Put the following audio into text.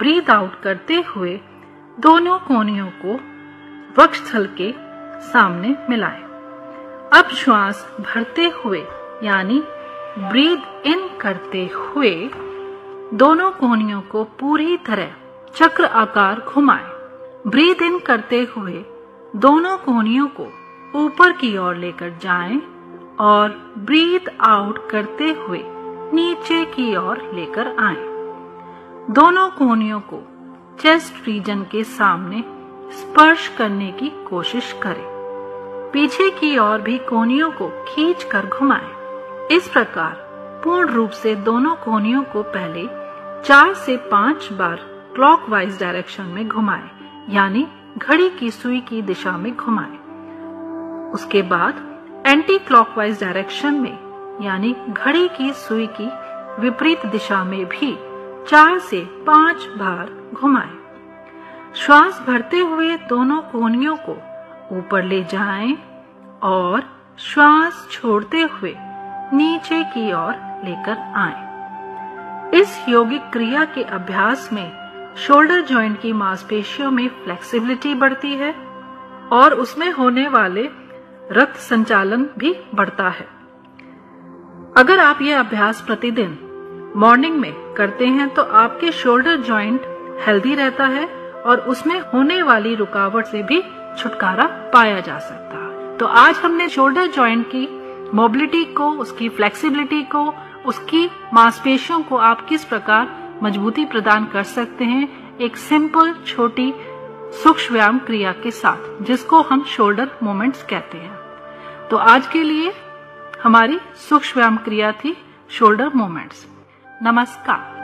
Breathe out करते हुए दोनों कोहनियों को वक्षस्थल के सामने मिलाएं। अब श्वास भरते हुए यानी ब्रीथ इन करते हुए दोनों कोहनियों को पूरी तरह चक्र आकार घुमाएं। ब्रीथ इन करते हुए दोनों कोहनियों को ऊपर की ओर लेकर जाएं और ब्रीथ आउट करते हुए नीचे की ओर लेकर आएं। दोनों कोहनियों को चेस्ट रीजन के सामने स्पर्श करने की कोशिश करें। पीछे की ओर भी कोहनियों को खींच कर घुमाएं। इस प्रकार पूर्ण रूप से दोनों कोहनियों को पहले 4 से 5 बार क्लॉकवाइज डायरेक्शन में घुमाएं, यानी घड़ी की सुई की दिशा में घुमाएं। उसके बाद एंटी क्लॉकवाइज डायरेक्शन में यानी घड़ी की सुई की विपरीत दिशा में भी 4 से 5 बार घुमाएं। श्वास भरते हुए दोनों कोहनियों को ऊपर ले जाएं और श्वास छोड़ते हुए नीचे की ओर लेकर आएं। इस यौगिक क्रिया के अभ्यास में शोल्डर जॉइंट की मांसपेशियों में फ्लेक्सिबिलिटी बढ़ती है और उसमें होने वाले रक्त संचालन भी बढ़ता है। अगर आप यह अभ्यास प्रतिदिन मॉर्निंग में करते हैं तो आपके शोल्डर जॉइंट हेल्दी रहता है और उसमें होने वाली रुकावट से भी छुटकारा पाया जा सकता है। तो आज हमने शोल्डर जॉइंट की मोबिलिटी को, उसकी फ्लेक्सिबिलिटी को, उसकी मांसपेशियों को आप किस प्रकार मजबूती प्रदान कर सकते हैं एक सिंपल छोटी सूक्ष्म व्यायाम क्रिया के साथ, जिसको हम शोल्डर मूवमेंट्स कहते हैं। तो आज के लिए हमारी सूक्ष्म व्यायाम क्रिया थी शोल्डर मूवमेंट्स। नमस्कार।